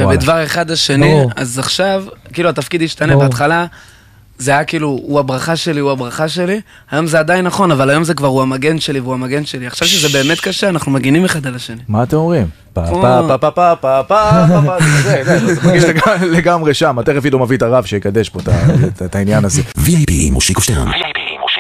ובדבר אחד השני, אז עכשיו, כאילו התפקיד השתנה בהתחלה, זה היה כאילו, הוא הברכה שלי, הוא הברכה שלי, היום זה עדיין נכון, אבל היום זה כבר הוא המגן שלי, והוא המגן שלי. עכשיו שזה באמת קשה, אנחנו מגינים אחד על השני. מה אתם אומרים? פה פה פה פה פה פה פה זה מרגיש לגמרי שם, תכף עידו מביא את הרב שיקדש פה את העניין הזה. VIP מושיקו שטרן.